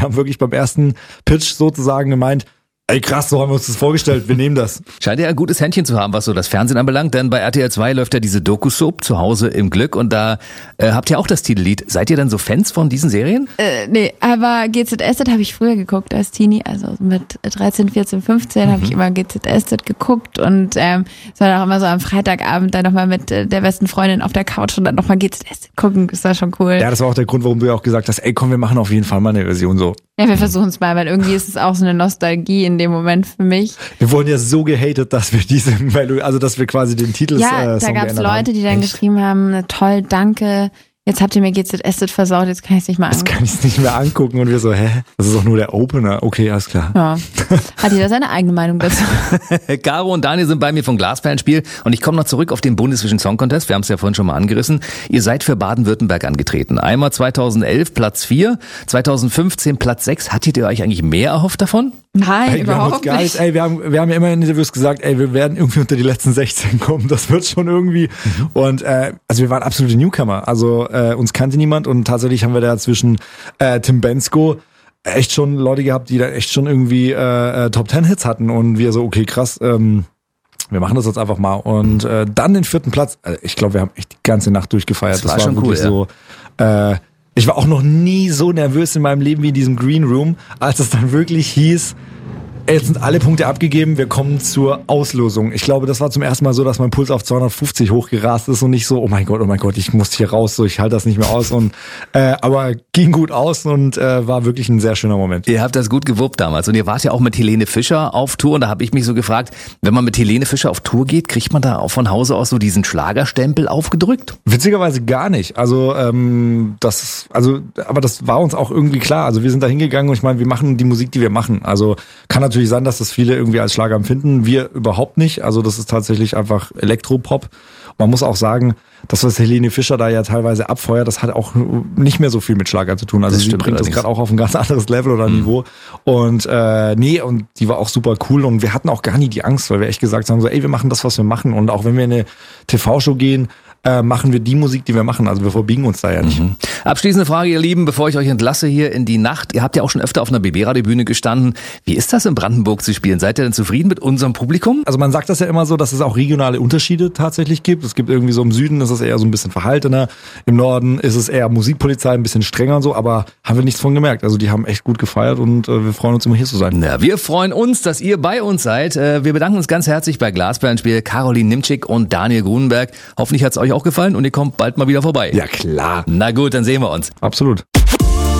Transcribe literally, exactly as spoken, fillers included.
haben wirklich beim ersten Pitch sozusagen gemeint, ey krass, so haben wir uns das vorgestellt, wir nehmen das. Scheint ja ein gutes Händchen zu haben, was so das Fernsehen anbelangt, denn bei R T L zwei läuft ja diese Doku-Soap zu Hause im Glück und da äh, habt ihr auch das Titellied. Seid ihr denn so Fans von diesen Serien? Äh, nee, aber G Z S Z habe ich früher geguckt als Teenie, also mit dreizehn, vierzehn, fünfzehn mhm. habe ich immer G Z S Z geguckt und ähm, es war auch immer so am Freitagabend dann nochmal mit äh, der besten Freundin auf der Couch und dann nochmal G Z S Z gucken, das war schon cool. Ja, das war auch der Grund, warum du ja auch gesagt hast, ey komm, wir machen auf jeden Fall mal eine Version so. Ja, wir versuchen es mal, weil irgendwie ist es auch so eine Nostalgie in dem Moment für mich. Wir wurden ja so gehatet, dass wir diese Melodie, also dass wir quasi den Titel Ja, äh, da gab es Leute, haben. die dann Echt? geschrieben haben, toll, danke, jetzt habt ihr mir G Z S Z versaut, jetzt kann ich es nicht mehr Jetzt angucken. kann ich es nicht mehr angucken und wir so, hä? Das ist doch nur der Opener. Okay, alles klar. Ja, hat jeder seine eigene Meinung dazu. Caro und Daniel sind bei mir vom Glasperlenspiel und ich komme noch zurück auf den Bundesvision Song Contest. Wir haben es ja vorhin schon mal angerissen. Ihr seid für Baden-Württemberg angetreten. Einmal zweitausendelf Platz vier, zweitausendfünfzehn Platz sechs. Hattet ihr euch eigentlich mehr erhofft davon? Nein, Ey, wir haben uns überhaupt gar nicht. Ey, wir haben, wir haben ja immer in Interviews gesagt, ey, wir werden irgendwie unter die letzten sechzehn kommen. Das wird schon irgendwie. Mhm. Und äh, also wir waren absolute Newcomer. Also äh, uns kannte niemand und tatsächlich haben wir da zwischen äh, Tim Bensko echt schon Leute gehabt, die da echt schon irgendwie äh, Top Ten Hits hatten und wir so, okay, krass, ähm, wir machen das jetzt einfach mal. Und äh, dann den vierten Platz, also ich glaube, wir haben echt die ganze Nacht durchgefeiert. Das war, das war schon wirklich cool, so. Äh, ich war auch noch nie so nervös in meinem Leben wie in diesem Green Room, als es dann wirklich hieß, jetzt sind alle Punkte abgegeben, wir kommen zur Auslosung. Ich glaube, das war zum ersten Mal so, dass mein Puls auf zweihundertfünfzig hochgerast ist und nicht so, oh mein Gott, oh mein Gott, ich muss hier raus, so ich halte das nicht mehr aus. Und äh, aber ging gut aus und äh, war wirklich ein sehr schöner Moment. Ihr habt das gut gewuppt damals und ihr wart ja auch mit Helene Fischer auf Tour und da habe ich mich so gefragt, wenn man mit Helene Fischer auf Tour geht, kriegt man da auch von Hause aus so diesen Schlagerstempel aufgedrückt? Witzigerweise gar nicht. Also ähm, das, also, aber das war uns auch irgendwie klar. Also wir sind da hingegangen und ich meine, wir machen die Musik, die wir machen. Also kann natürlich sein, dass das viele irgendwie als Schlager empfinden. Wir überhaupt nicht. Also das ist tatsächlich einfach Elektropop. Man muss auch sagen, das, was Helene Fischer da ja teilweise abfeuert, das hat auch nicht mehr so viel mit Schlager zu tun. Also sie bringt das gerade auch auf ein ganz anderes Level oder mhm. Niveau. Und äh, nee, und die war auch super cool und wir hatten auch gar nie die Angst, weil wir echt gesagt haben, so ey, wir machen das, was wir machen. Und auch wenn wir in eine T V-Show gehen, äh, machen wir die Musik, die wir machen. Also wir verbiegen uns da ja nicht. Mhm. Abschließende Frage, ihr Lieben, bevor ich euch entlasse hier in die Nacht. Ihr habt ja auch schon öfter auf einer B B-Radio-Bühne gestanden. Wie ist das in Brandenburg zu spielen? Seid ihr denn zufrieden mit unserem Publikum? Also man sagt das ja immer so, dass es auch regionale Unterschiede tatsächlich gibt. Es gibt irgendwie so im Süden ist es eher so ein bisschen verhaltener. Im Norden ist es eher Musikpolizei, ein bisschen strenger und so. Aber haben wir nichts von gemerkt. Also die haben echt gut gefeiert und äh, wir freuen uns immer hier zu sein. Na, wir freuen uns, dass ihr bei uns seid. Äh, wir bedanken uns ganz herzlich bei Glasperlenspiel, Caroline Nimczyk und Daniel Grunenberg. Hoffentlich hat es euch auch gefallen und ihr kommt bald mal wieder vorbei. Ja klar. Na gut, dann sehen wir uns. Absolut.